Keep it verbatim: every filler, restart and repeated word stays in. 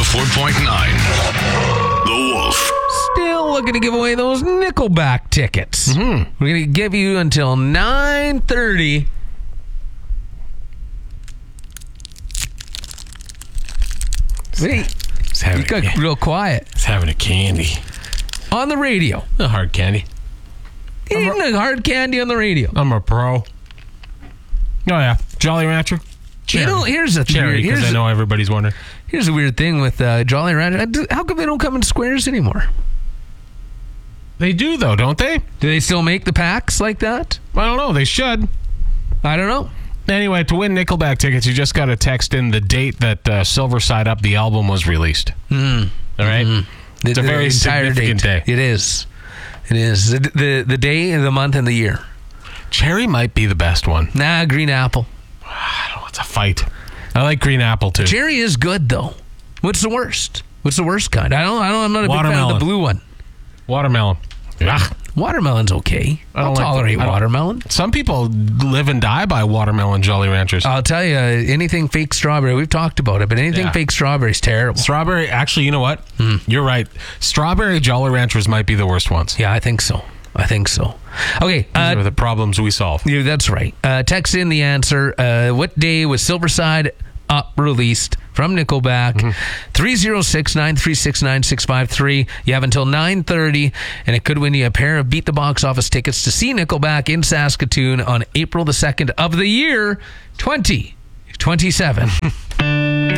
four point nine. The Wolf. Still looking to give away those Nickelback tickets. Mm-hmm. We're going to give you until nine thirty. Wait, It's you having, got a, real quiet. it's having a candy. On the radio. A hard candy. Eating a hard candy on the radio. I'm a pro. Oh, yeah. Jolly Rancher. You know, here's the Cherry, weird, because here's, I know everybody's wondering. here's the weird thing with uh, Jolly Rancher. How come they don't come in squares anymore? They do, though, don't they? Do they still make the packs like that? I don't know. They should. I don't know. Anyway, to win Nickelback tickets, you just got to text in the date that uh, Silver Side Up, the album, was released. Mm. All right? Mm-hmm. It's the, a very the entire significant date. day. It is. It is. The, the, the day, the month, and the year. Cherry might be the best one. Nah, green apple. I don't know. It's a fight. I like green apple, too. Cherry is good, though. What's the worst? What's the worst kind? I don't. I don't. I'm not a big fan of Watermelon. the blue one. Watermelon. Ugh. Watermelon's okay. I don't I'll like the- tolerate I don't- watermelon. Some people live and die by watermelon Jolly Ranchers. I'll tell you, anything fake strawberry. We've talked about it, but anything Yeah. fake strawberry is terrible. Strawberry, actually, you know what? Hmm. You're right. Strawberry Jolly Ranchers might be the worst ones. Yeah, I think so. I think so. Okay, These uh, are the problems we solve. yeah, that's right. Uh, text in the answer. Uh, what day was Silverside Up released from Nickelback? three oh six, nine three six, nine six five three. You have until nine thirty, and it could win you a pair of Beat the Box Office tickets to see Nickelback in Saskatoon on April the second of the year twenty twenty-seven.